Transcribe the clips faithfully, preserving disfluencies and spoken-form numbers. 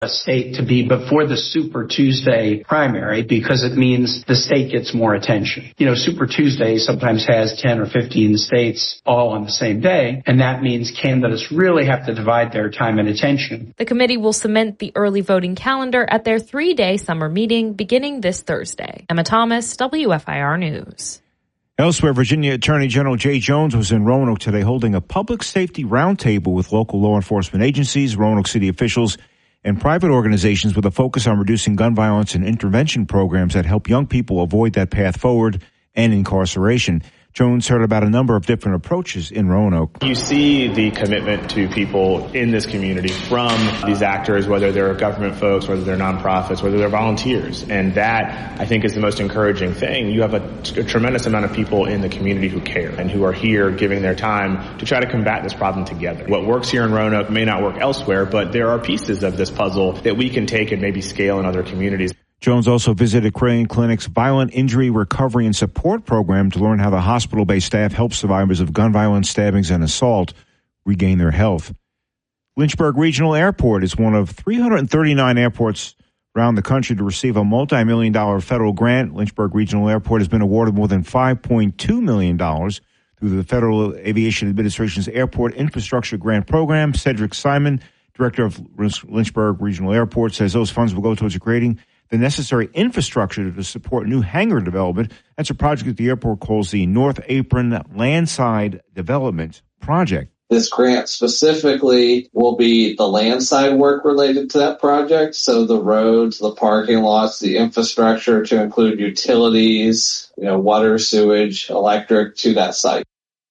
a state to be before the Super Tuesday primary because it means the state gets more attention. You know, Super Tuesday sometimes has ten or fifteen states all on the same day, and that means candidates really have to divide their time and attention. The committee will cement the early voting calendar at their three-day summer meeting beginning this Thursday. Emma Thomas, W F I R News. Elsewhere, Virginia Attorney General Jay Jones was in Roanoke today holding a public safety roundtable with local law enforcement agencies, Roanoke City officials, and private organizations with a focus on reducing gun violence and intervention programs that help young people avoid that path forward and incarceration. Jones heard about a number of different approaches in Roanoke. You see the commitment to people in this community from these actors, whether they're government folks, whether they're nonprofits, whether they're volunteers. And that, I think, is the most encouraging thing. You have a, a tremendous amount of people in the community who care and who are here giving their time to try to combat this problem together. What works here in Roanoke may not work elsewhere, but there are pieces of this puzzle that we can take and maybe scale in other communities. Jones also visited Crayon Clinic's Violent Injury Recovery and Support Program to learn how the hospital-based staff helps survivors of gun violence, stabbings, and assault regain their health. Lynchburg Regional Airport is one of three hundred thirty-nine airports around the country to receive a multi-million dollar federal grant. Lynchburg Regional Airport has been awarded more than five point two million dollars through the Federal Aviation Administration's Airport Infrastructure Grant Program. Cedric Simon, director of Lynchburg Regional Airport, says those funds will go towards creating the necessary infrastructure to support new hangar development. That's a project that the airport calls the North Apron Landside Development Project. This grant specifically will be the landside work related to that project, so the roads, the parking lots, the infrastructure to include utilities, you know, water, sewage, electric to that site.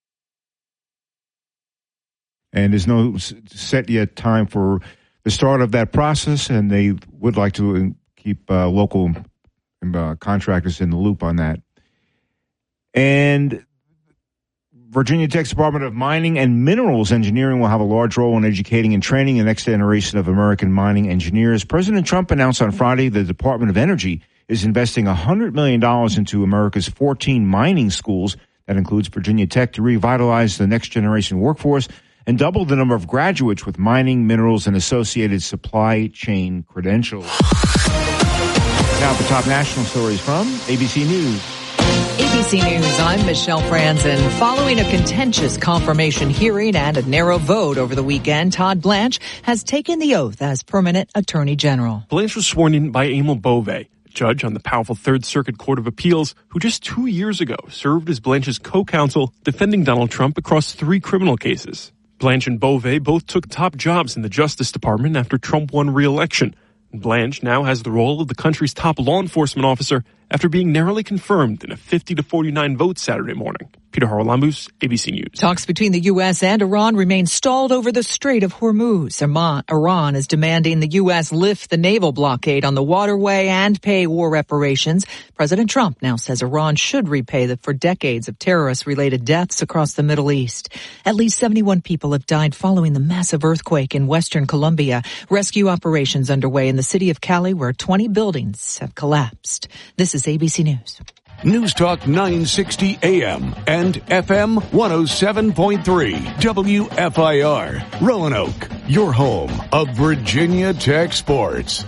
And there's no set yet time for the start of that process, and they would like to keep uh, local uh, contractors in the loop on that. And Virginia Tech's Department of Mining and Minerals Engineering will have a large role in educating and training the next generation of American mining engineers. President Trump announced on Friday the Department of Energy is investing one hundred million dollars into America's fourteen mining schools. That includes Virginia Tech to revitalize the next generation workforce and double the number of graduates with mining, minerals, and associated supply chain credentials. Now the top national stories from A B C News. A B C News, I'm Michelle Franzen. Following a contentious confirmation hearing and a narrow vote over the weekend, Todd Blanche has taken the oath as permanent Attorney General. Blanche was sworn in by Emil Bove, a judge on the powerful Third Circuit Court of Appeals, who just two years ago served as Blanche's co-counsel defending Donald Trump across three criminal cases. Blanche and Bove both took top jobs in the Justice Department after Trump won re-election. Blanche now has the role of the country's top law enforcement officer after being narrowly confirmed in a fifty to forty-nine vote Saturday morning. Peter Haralambous, A B C News. Talks between the U S and Iran remain stalled over the Strait of Hormuz. Iran is demanding the U S lift the naval blockade on the waterway and pay war reparations. President Trump now says Iran should repay the, for decades of terrorist-related deaths across the Middle East. At least seventy-one people have died following the massive earthquake in western Colombia. Rescue operations underway in the city of Cali, where twenty buildings have collapsed. This is A B C News. News Talk nine sixty A M and F M one oh seven point three W F I R. Roanoke, your home of Virginia Tech Sports.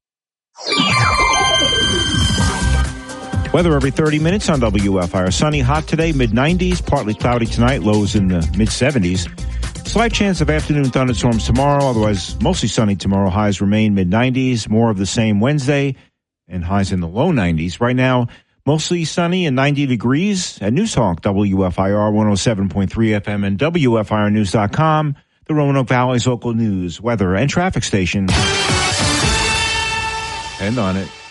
Weather every thirty minutes on W F I R. Sunny, hot today, mid nineties, partly cloudy tonight, lows in the mid seventies. Slight chance of afternoon thunderstorms tomorrow, otherwise mostly sunny tomorrow. Highs remain mid nineties, more of the same Wednesday, and highs in the low nineties. Right now, mostly sunny and ninety degrees at News Talk, W F I R one oh seven point three F M and W F I R news dot com, the Roanoke Valley's local news, weather, and traffic station. And on it.